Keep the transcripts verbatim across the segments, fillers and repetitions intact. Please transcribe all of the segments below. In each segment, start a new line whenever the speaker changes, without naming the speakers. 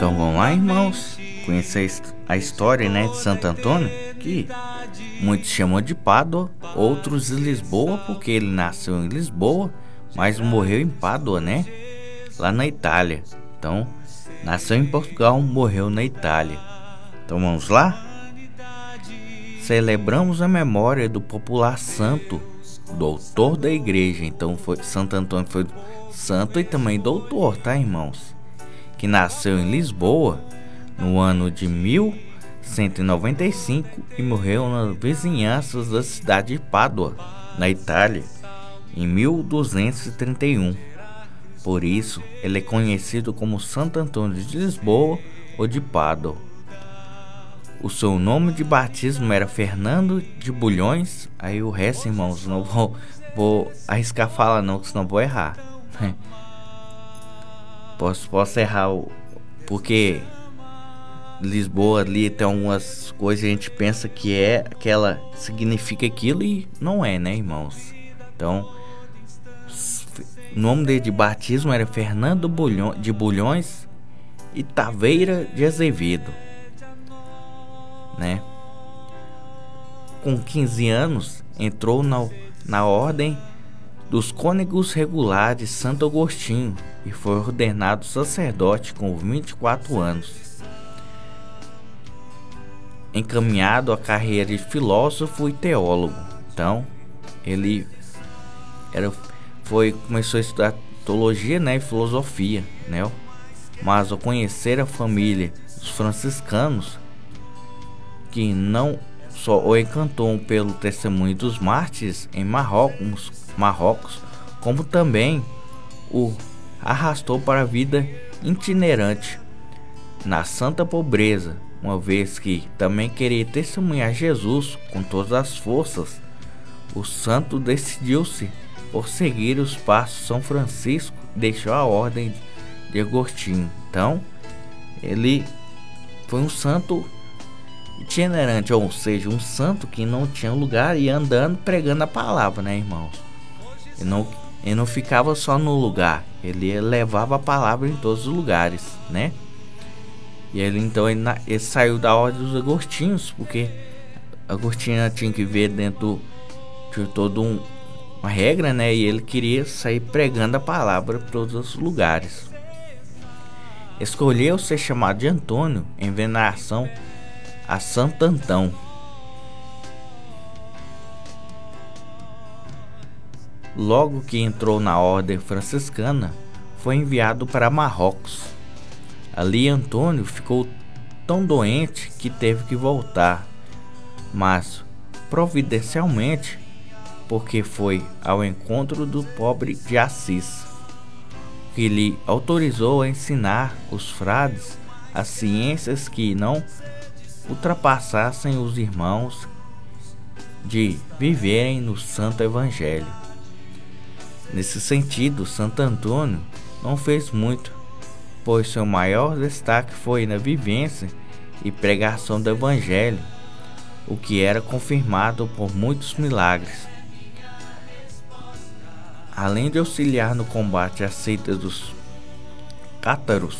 Então vamos lá, irmãos, conhecer a história, né, de Santo Antônio, que muitos chamam de Pádua, outros de Lisboa, porque ele nasceu em Lisboa, mas morreu em Pádua, né, lá na Itália. Então, nasceu em Portugal, morreu na Itália. Então vamos lá? Celebramos a memória do popular santo, doutor da igreja. Então foi, Santo Antônio foi santo e também doutor, tá, irmãos? Que nasceu em Lisboa no ano de mil cento e noventa e cinco e morreu nas vizinhanças da cidade de Pádua, na Itália, em mil duzentos e trinta e um. Por isso, ele é conhecido como Santo Antônio de Lisboa ou de Pádua. O seu nome de batismo era Fernando de Bulhões. Aí o resto, irmãos, não vou, vou arriscar falar não, que senão vou errar. Posso, posso errar, porque Lisboa ali tem algumas coisas que a gente pensa que é aquela, significa aquilo e não é, né, irmãos? Então, o nome dele de batismo era Fernando de Bulhões e Taveira de Azevedo, né? Com quinze anos, entrou na, na ordem dos Cônegos Regulares Santo Agostinho e foi ordenado sacerdote com vinte e quatro anos. Encaminhado à carreira de filósofo e teólogo. Então, ele era, foi, começou a estudar teologia, né, e filosofia, né? Mas ao conhecer a família dos franciscanos, que não só o encantou pelo testemunho dos mártires em Marrocos, Marrocos, como também o arrastou para a vida itinerante na santa pobreza, uma vez que também queria testemunhar Jesus com todas as forças. O santo decidiu-se por seguir os passos de São Francisco e deixou a ordem de Agostinho. Então, ele foi um santo itinerante, ou seja, um santo que não tinha lugar e andando pregando a palavra, né, irmãos? Ele não, ele não ficava só no lugar, ele levava a palavra em todos os lugares, né? E ele então ele, ele saiu da ordem dos Agostinhos, porque Agostinho tinha que ver dentro de toda um, uma regra, né? E ele queria sair pregando a palavra para todos os lugares. Escolheu ser chamado de Antônio em veneração a Santo Antão. Logo que entrou na ordem franciscana, foi enviado para Marrocos. Ali Antônio ficou tão doente que teve que voltar, mas providencialmente, porque foi ao encontro do pobre de Assis, que lhe autorizou a ensinar os frades as ciências que não ultrapassassem os irmãos de viverem no Santo Evangelho. Nesse sentido, Santo Antônio não fez muito, pois seu maior destaque foi na vivência e pregação do Evangelho, o que era confirmado por muitos milagres. Além de auxiliar no combate às seitas dos cátaros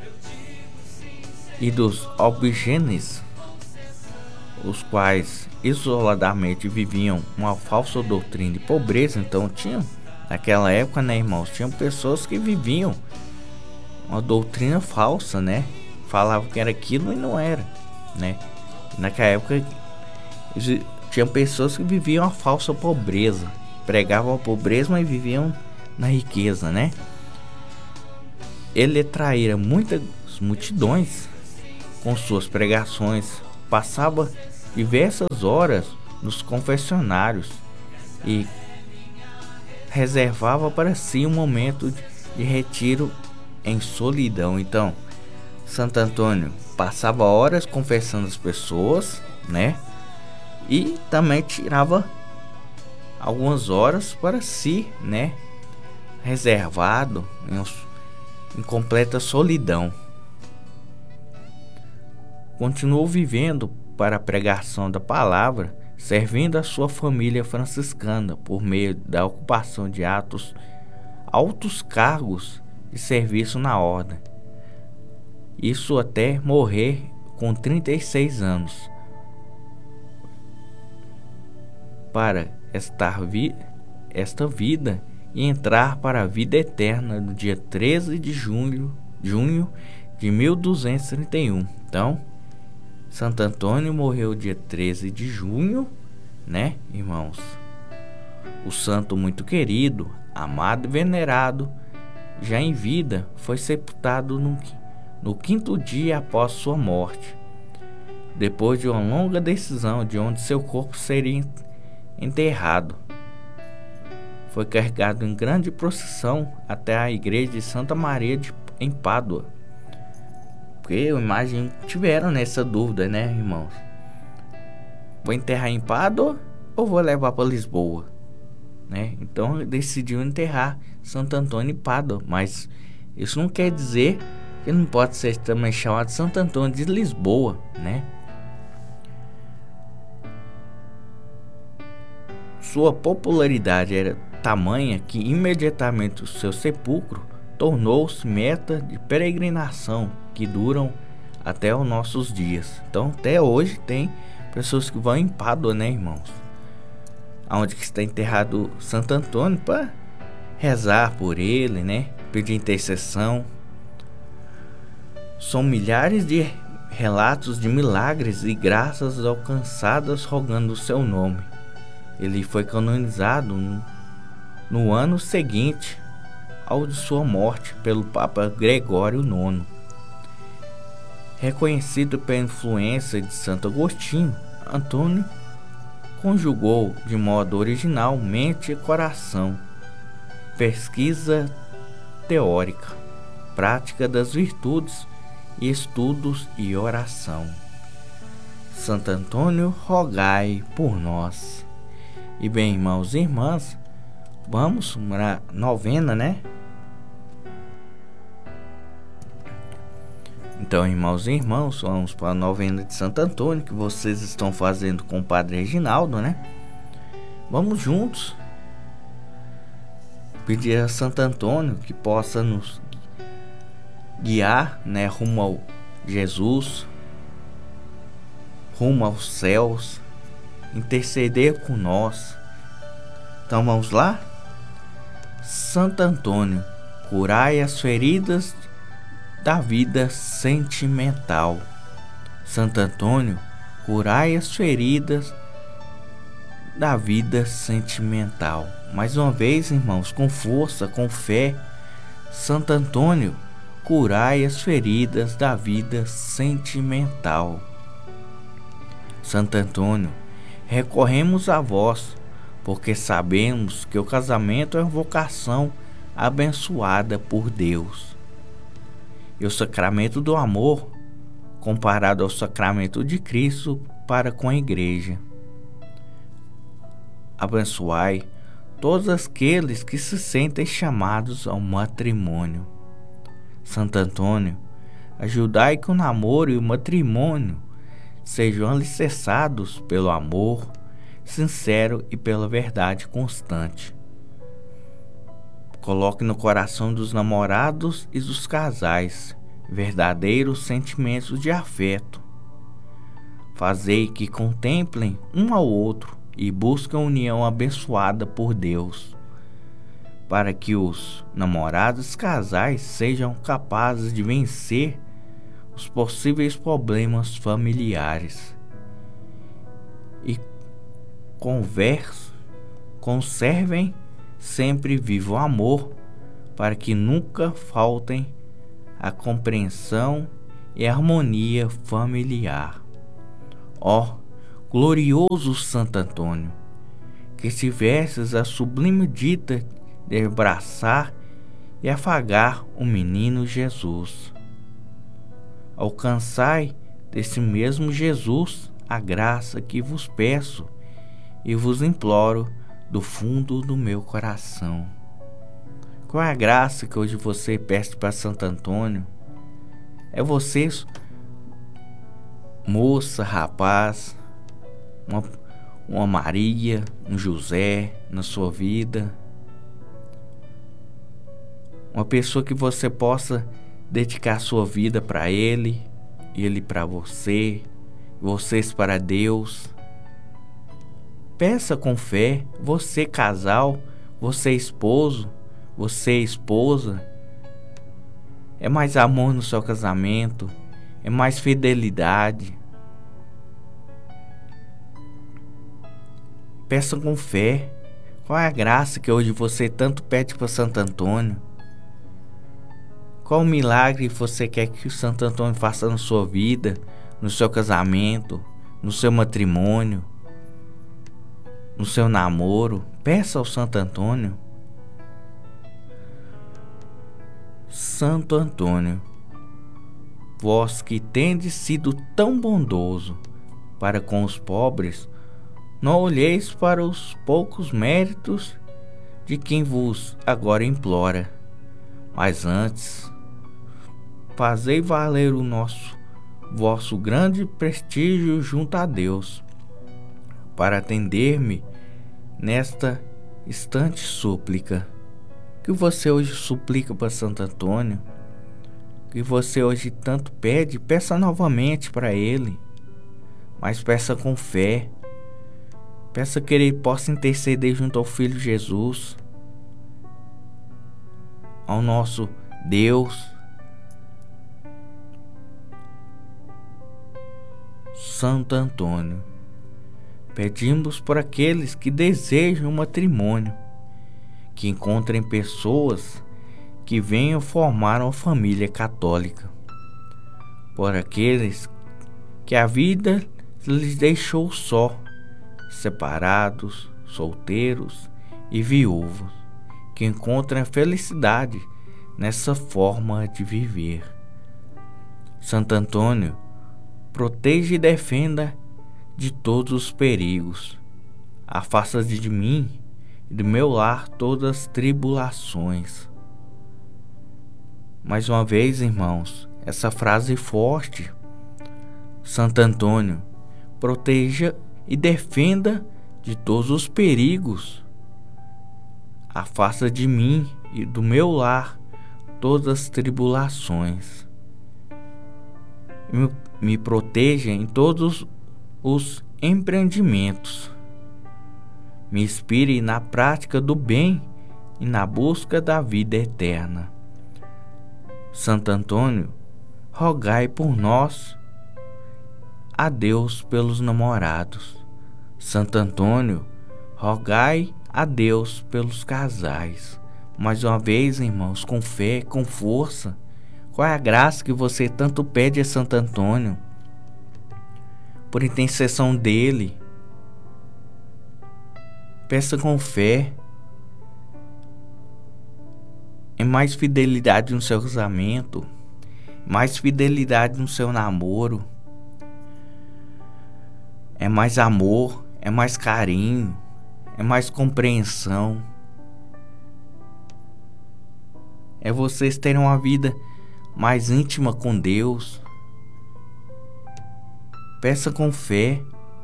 e dos albigenes, os quais isoladamente viviam uma falsa doutrina de pobreza. Então tinham, naquela época, né, irmãos, tinham pessoas que viviam uma doutrina falsa, né? Falavam que era aquilo e não era, né? Naquela época tinham pessoas que viviam a falsa pobreza, pregavam a pobreza, mas viviam na riqueza, né? Ele atraíra muitas multidões com suas pregações, passava diversas horas nos confessionários e reservava para si um momento de retiro em solidão. Então, Santo Antônio passava horas confessando as pessoas, né? E também tirava algumas horas para si, né? Reservado em, em completa solidão. Continuou vivendo para a pregação da palavra, servindo a sua família franciscana por meio da ocupação de atos, altos cargos de serviço na ordem. isso até morrer com trinta e seis anos, para estar vi esta vida e entrar para a vida eterna no dia treze de junho, junho de mil duzentos e trinta e um. Então, Santo Antônio morreu dia treze de junho, né, irmãos? O santo muito querido, amado e venerado, já em vida, foi sepultado no, no quinto dia após sua morte, depois de uma longa decisão de onde seu corpo seria enterrado. Foi carregado em grande procissão até a igreja de Santa Maria de, em Pádua. Porque eu imagino que tiveram nessa dúvida, né, irmãos? Vou enterrar em Pádua ou vou levar para Lisboa? Né? Então decidiu enterrar Santo Antônio em Pádua. Mas isso não quer dizer que não pode ser também chamado Santo Antônio de Lisboa, né? Sua popularidade era tamanha que imediatamente o seu sepulcro tornou-se meta de peregrinação que duram até os nossos dias. Então até hoje tem pessoas que vão em Pádua, né, irmãos? Onde que está enterrado Santo Antônio, para rezar por ele, né? Pedir intercessão. São milhares de relatos de milagres e graças alcançadas rogando o seu nome. Ele foi canonizado no, no ano seguinte ao de sua morte pelo Papa Gregório nono. Reconhecido pela influência de Santo Agostinho, Antônio conjugou de modo original mente e coração, pesquisa teórica, prática das virtudes e estudos e oração. Santo Antônio, rogai por nós. E bem, irmãos e irmãs, vamos para a novena, né? Então, irmãos e irmãos, vamos para a novena de Santo Antônio que vocês estão fazendo com o Padre Reginaldo, né? Vamos juntos pedir a Santo Antônio que possa nos guiar, né, rumo ao Jesus, rumo aos céus, interceder por nós. Então vamos lá? Santo Antônio, curai as feridas da vida sentimental. Santo Antônio, curai as feridas da vida sentimental. Mais uma vez, irmãos, com força, com fé. Santo Antônio, curai as feridas da vida sentimental. Santo Antônio, recorremos a vós, porque sabemos que o casamento é uma vocação abençoada por Deus. E o sacramento do amor, comparado ao sacramento de Cristo para com a Igreja. Abençoai todos aqueles que se sentem chamados ao matrimônio. Santo Antônio, ajudai que o namoro e o matrimônio sejam alicerçados pelo amor sincero e pela verdade constante. Coloque no coração dos namorados e dos casais verdadeiros sentimentos de afeto. Fazei que contemplem um ao outro e busquem a união abençoada por Deus, para que os namorados casais sejam capazes de vencer os possíveis problemas familiares e converso, conservem sempre vivo o amor, para que nunca faltem a compreensão e a harmonia familiar. Ó glorioso Santo Antônio, que tivesses a sublime dita de abraçar e afagar o menino Jesus. Alcançai desse mesmo Jesus a graça que vos peço e vos imploro do fundo do meu coração. Qual é a graça que hoje você pede para Santo Antônio? É você, moça, rapaz, uma, uma Maria, um José na sua vida, uma pessoa que você possa dedicar sua vida para Ele, Ele para você, vocês para Deus. Peça com fé, você casal, você esposo, você esposa. É mais amor no seu casamento, é mais fidelidade. Peça com fé. Qual é a graça que hoje você tanto pede para Santo Antônio? Qual o milagre você quer que o Santo Antônio faça na sua vida, no seu casamento, no seu matrimônio, no seu namoro? Peça ao Santo Antônio. Santo Antônio, vós que tendes sido tão bondoso para com os pobres, não olheis para os poucos méritos de quem vos agora implora, mas antes fazei valer o nosso, vosso grande prestígio junto a Deus, para atender-me nesta instante súplica. Que você hoje suplica para Santo Antônio, que você hoje tanto pede, peça novamente para Ele, mas peça com fé. Peça que Ele possa interceder junto ao Filho Jesus, ao nosso Deus. Santo Antônio, pedimos por aqueles que desejam um matrimônio, que encontrem pessoas que venham formar uma família católica, por aqueles que a vida lhes deixou só, separados, solteiros e viúvos, que encontram a felicidade nessa forma de viver. Santo Antônio, proteja e defenda de todos os perigos. Afasta de mim e do meu lar todas as tribulações. Mais uma vez, irmãos, essa frase forte. Santo Antônio, proteja e defenda de todos os perigos. Afasta de mim e do meu lar todas as tribulações. Me, me proteja em todos os empreendimentos. Me inspire na prática do bem e na busca da vida eterna. Santo Antônio, rogai por nós a Deus pelos namorados. Santo Antônio, rogai a Deus pelos casais. Mais uma vez, irmãos, com fé, com força. Qual é a graça que você tanto pede a Santo Antônio? Por intercessão dele. Peça com fé. É mais fidelidade no seu casamento, mais fidelidade no seu namoro. É mais amor, é mais carinho, é mais compreensão. É vocês terem uma vida mais íntima com Deus. Peça com fé.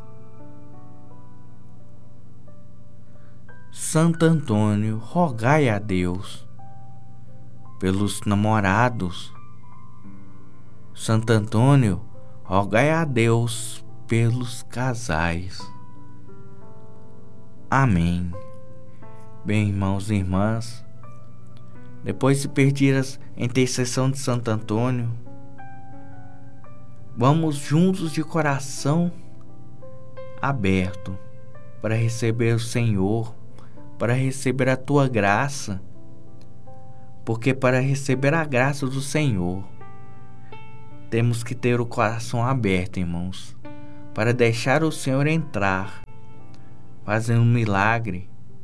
Santo Antônio, rogai a Deus pelos namorados. Santo Antônio, rogai a Deus pelos casais. Amém. Bem, irmãos e irmãs, depois de pedir a intercessão de Santo Antônio, vamos juntos de coração aberto para receber o Senhor, para receber a tua graça, porque para receber a graça do Senhor temos que ter o coração aberto, irmãos, para deixar o Senhor entrar, fazendo um milagre.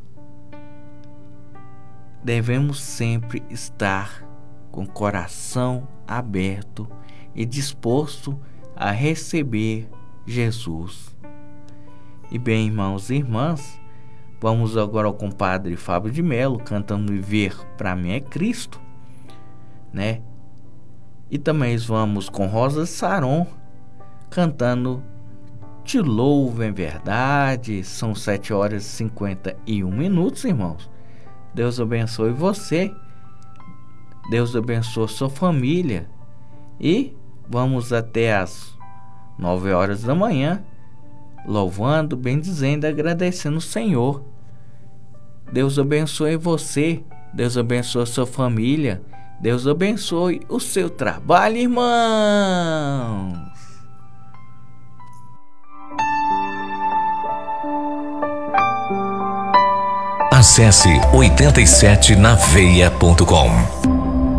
Devemos sempre estar com o coração aberto e disposto a receber Jesus. E bem, irmãos e irmãs, vamos agora ao compadre Fábio de Melo cantando Viver pra mim é Cristo, né? E também vamos com Rosa Saron cantando Te Louvo em Verdade. São sete horas e cinquenta e um minutos, irmãos. Deus abençoe você. Deus abençoe a sua família. E vamos até as nove horas da manhã, louvando, bendizendo, agradecendo o Senhor. Deus abençoe você. Deus abençoe a sua família. Deus abençoe o seu trabalho, irmãos.
Acesse oitenta e sete na veia ponto com.